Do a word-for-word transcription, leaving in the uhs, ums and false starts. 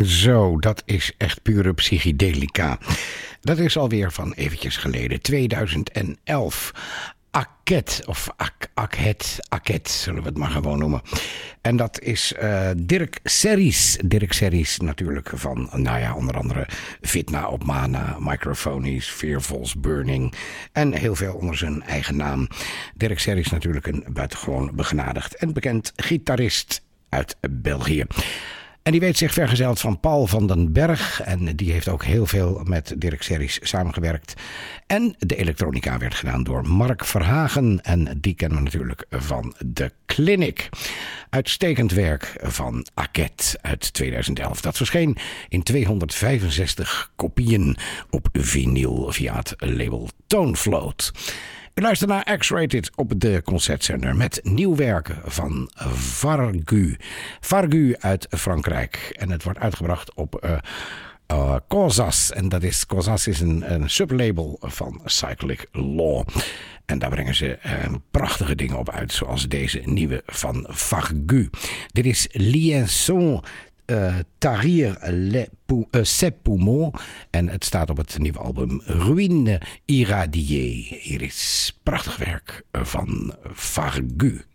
Zo, dat is echt pure psychedelica. Dat is alweer van eventjes geleden, tweeduizend elf. Akket, of Ak, Akhet, Akket, zullen we het maar gewoon noemen. En dat is uh, Dirk Serries. Dirk Serries natuurlijk van, nou ja, onder andere Fitna op Mana, Microphonies, Fearful's Burning en heel veel onder zijn eigen naam. Dirk Serries natuurlijk een buitengewoon begenadigd en bekend gitarist uit België. En die weet zich vergezeld van Paul van den Berg. En die heeft ook heel veel met Dirk Serries samengewerkt. En de elektronica werd gedaan door Mark Verhagen. En die kennen we natuurlijk van The Clinic. Uitstekend werk van Akket uit tweeduizend elf. Dat verscheen in tweehonderdvijfenzestig kopieën op vinyl via het label Tonefloat. U luistert naar X-Rated op de concertzender met nieuw werk van Fargu. Fargu uit Frankrijk. En het wordt uitgebracht op uh, uh, Causas. En dat is, Causas is een, een sublabel van Cyclic Law. En daar brengen ze uh, prachtige dingen op uit, zoals deze nieuwe van Fargu. Dit is Liaison Uh, Tahrir les pou- uh, ses poumons. En het staat op het nieuwe album Ruine Irradiée. Hier is prachtig werk van Fargu.